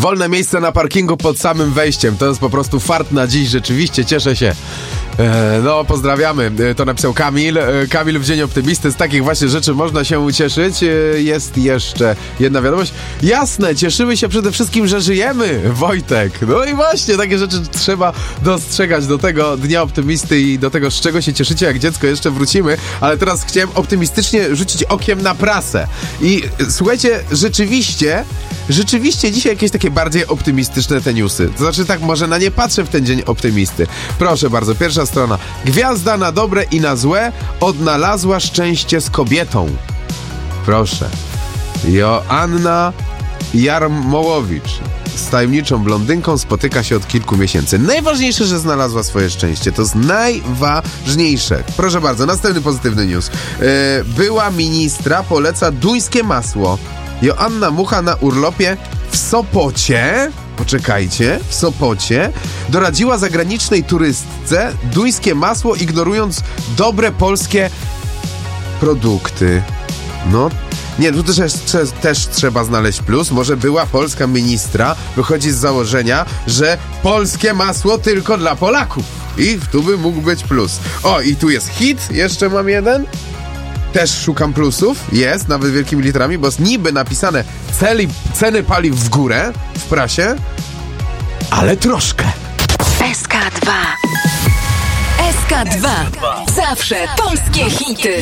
Wolne miejsce na parkingu pod samym wejściem. To jest po prostu fart na dziś, rzeczywiście, cieszę się. No, pozdrawiamy. To napisał Kamil. Kamil w Dzień Optymisty. Z takich właśnie rzeczy można się ucieszyć. Jest jeszcze jedna wiadomość. Jasne, cieszymy się przede wszystkim, że żyjemy, Wojtek. No i właśnie, takie rzeczy trzeba dostrzegać do tego Dnia Optymisty i do tego, z czego się cieszycie jak dziecko. Jeszcze wrócimy, ale teraz chciałem optymistycznie rzucić okiem na prasę. I słuchajcie, rzeczywiście dzisiaj jakieś takie bardziej optymistyczne te newsy. To znaczy tak, może na nie patrzę w ten Dzień Optymisty. Proszę bardzo, pierwsza strona. Gwiazda na dobre i na złe odnalazła szczęście z kobietą. Proszę. Joanna Jarmołowicz z tajemniczą blondynką spotyka się od kilku miesięcy. Najważniejsze, że znalazła swoje szczęście. To jest najważniejsze. Proszę bardzo, następny pozytywny news. Była ministra poleca duńskie masło. Joanna Mucha na urlopie w Sopocie, poczekajcie, w Sopocie doradziła zagranicznej turystce duńskie masło, ignorując dobre polskie produkty. No, nie, tu też trzeba znaleźć plus. Może była polska ministra wychodzi z założenia, że polskie masło tylko dla Polaków. I tu by mógł być plus. O, i tu jest hit, jeszcze mam jeden. Też szukam plusów, jest, nawet wielkimi literami, bo jest niby napisane ceny paliw w górę w prasie, ale troszkę. SK2. SK2. Zawsze polskie hity.